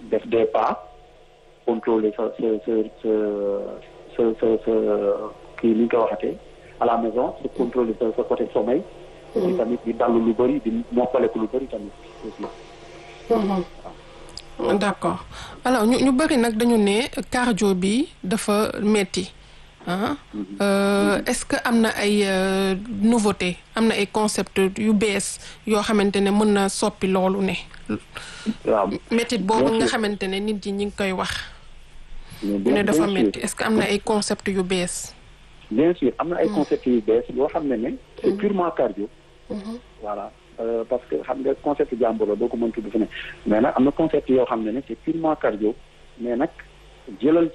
def des pas contrôler sa kii ni nga ko waxatee à la maison sa contrôler sa côté sommeil. di tamit di dallu lu bëri di noppaleku lu bëri tamit aussi. D'accord alors ñu bëri nag dañu ne cardio bi dafa metti est-ce que am na ay nouveauté am na ay concept yu bees yoo xamante ne mën na soppi loolu ne. waaw métti boobu nga xamante ne nit yi ñu ngi koy wax. ñu ne dafa métti est-ce que am na ay concept yu bees. bien sûr am na ay concept yu bees yoo xam ne c'est purement cardio. voilà parce que xam nga concept jàmbur la doo ko mën tudd fi ne mais nag am na concept yoo xam ne c'est purement cardio mais nag jëlal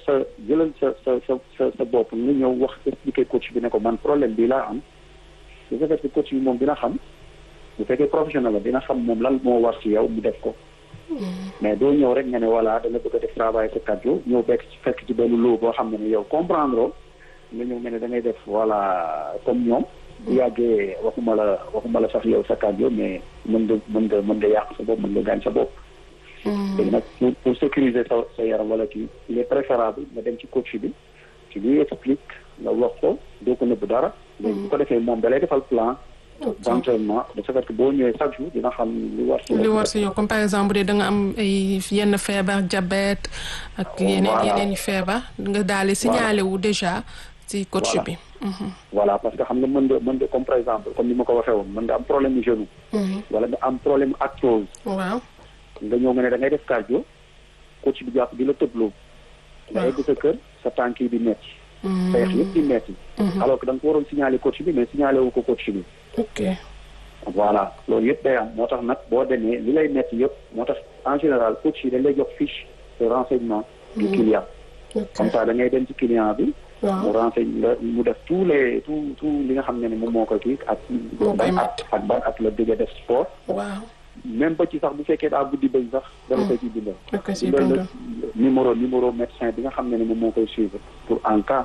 sa bopp nga ñëw wax expliquer coach bi ne ko man problème bi laa am su fekkee coach bi moom dina xam bu fekkee professionnel la dina xam moom lan moo war ci yow mu def ko. mais doo ñëw rek nga ne voilà danga bëgg a def travail sa cardio ñëw fekk ci benn lot boo xam ne yow comprendre nga ñëw nga ne da ngay def voilà comme ñoom. bu yàggee waxuma la sax yow sa cardio mais mën nga yàq sa bopp mën nga gaañ sa bopp. léegi nag pour sécuriser sa yaram wala kii il est préférable nga dem ci coach bi ci lui explique nga wax ko doo ko nëbb dara. léegi bu ko defee moom da lay defal plan d'entraînement de ce fait que boo ñëwee chaque jour dina xam li war si yow comme par exemple de da nga am ay yenn feebar diabète ak yeneen feebar nga daal di signaler wu déjà ci coach bi. voilà parce que xam nga mën nga comme par exemple comme ni ma ko waxee woon mën nga am problème mu genou. wala nga am problème arthrose. waaw nga ñëw nga ne da ngay def cardio coach bi jàpp di la tëbloo. nga egg sa kër sa tànk yi di metti. sa yax yëpp di metti. alors que da nga ko waroon signaler coach bi mais signaler wu ko coach bi. ok voilà loolu yëpp day am moo tax nag boo demee li lay metti yëpp moo tax en général coach yi dañ lay jox fiche de renseignement du client. comme ça da ngay dem ci client bi. mu renseigne la mu def tout li nga xam ne moom moo ko kii ak ban at la dëgg def sport. waaw même ba ci sax bu fekkee daa buddi bañ sax. dama koy ci bindal. numéro médecin bi nga xam ne moom moo koy suivre pour en cas.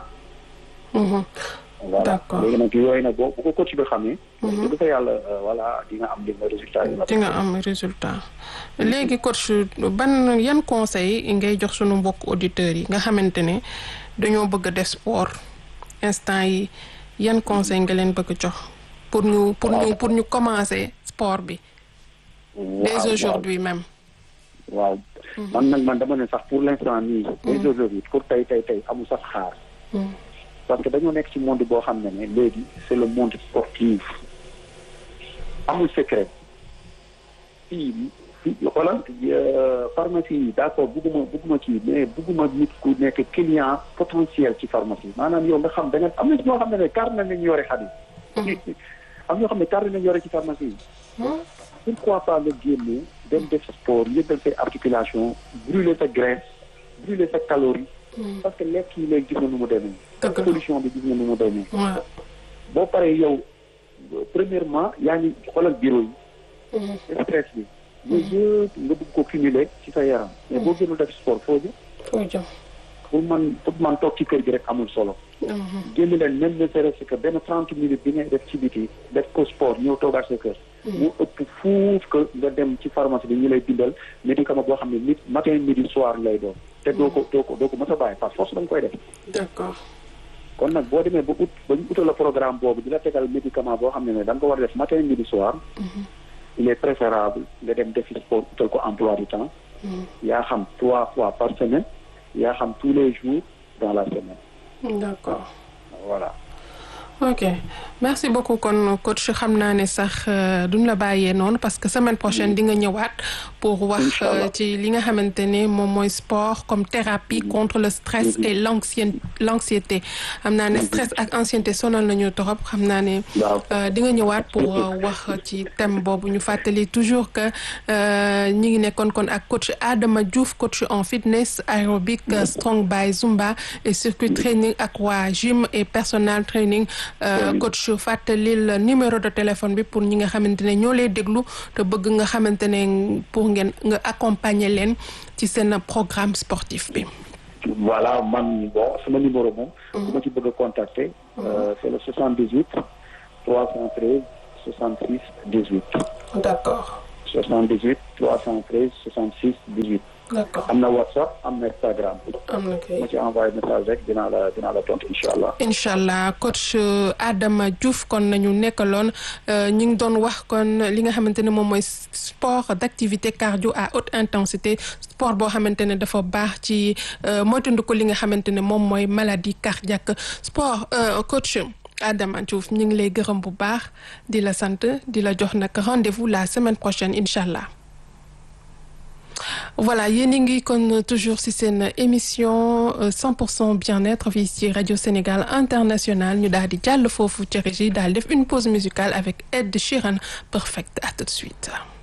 voilà léegi nag yooyu nag bu ko coach bi xamee. dëgg fa yàlla voilà di nga am résultat yi. di nga am résultat léegi coach yan conseil ngay jox sunu mbokk auditeurs yi nga xamante ne dañoo bëgg a def sport instant yi yan conseil nga leen bëgg jox pour ñu commencer sport bi. dès aujourd'hui même. waaw man dama ne sax pour l'instant nii. dès aujourd'hui pour tey amul sax xaar. parce que dañoo nekk ci monde boo xam ne léegi c'est le monde sportif amul secret fii xoolal pharmacie yi d'accord bugguma kii mais bugguma nit ku nekk client potentiel ci pharmacie maanaam yow nga xam da nga am na ñoo xam ne carnet nañu yore xadis am ñoo xam ne carnet nañu yore ci pharmacie yi pourquoi pas nga génne dem def sport yëgal say articulation brûler sa graisse brûler sa calorie parce que lekk yi léegi gis na nu mu demee solution bi gis na nu mu demee boo paree yow premièrement yaa ngi xoolal bureau yi stress bi yooyu yëpp nga bëgg ko cumuler ci sa yaram mais boo gënul def sport foo jëm pour man toog ci kër gi rek amul solo génn leen même ne serait-ce que benn 30 minutes bi ngay def ci biti def ko sport ñëw toogaat sa kër mu ëpp fuuf que nga dem ci pharmacie bi ñu lay bindal médicament boo xam ne nit matin midi soir lay doon te doo ko mës a bàyyi par force da nga koy def. d'accord. kon nag boo demee ba ñu utal la programme boobu di la tegal médicament boo xam ne da nga ko war a def matin midi soir. il est préférable nga dem defi sport utal ko emploi du temps. yaa xam 3 fois par semaine yaa xam tous les jours dans la semaine. d'accord. voilà. ok merci beaucoup kon coach xam naa ne sax duñ la bàyyee noonu parce que semaine prochaine di nga ñëwaat pour wax ci li nga xamante ne moom mooy sport comme thérapie contre le stress et l'anxiété xam naa ne stress ak anxiété sonal nañu torop xam naa ne di nga ñëwaat pour wax ci thème boobu ñu fàttali toujours que ñi ngi nekkoon kon ak coach Adama Diouf coach en fitness aérobic strong by Zumba et circuit training ak waa gym et personal training coach fàttalil numéro de téléphone bi pour ñi nga xamante ne ñoo lay déglu te bëgg nga xamante ne pour ngeen nga accompagner leen ci seen programme sportif bi. voilà man bon sama numéro moom. bu ma ci bëgg a contacter. c'est le 78 313 66 18. d'accord. 78 313 66 18. d'accord am na WhatsApp am na Instagram. am na kay ma ci envoyé message rek dinaa la tontu incha allah. incha allah coach Adama Diouf kon nañu nekkaloon ñu ngi doon wax kon li nga xamante ne moom mooy sport d'activité cardio à haute intensité sport boo xamante ne dafa baax ci moytandiku li nga xamante ne moom mooy maladie cardiaque sport coach Adama Diouf ñu ngi lay gërëm bu baax di la sant di la jox nag rendez-vous la semaine prochaine incha allah. Voilà yéen a ngi kon toujours ci seen émission 100% bien-être fii ci Radio Sénégal International ñu daal di jàll foofu ci régie daal def une pause musicale avec Ed Sheeran Perfect à tout de suite.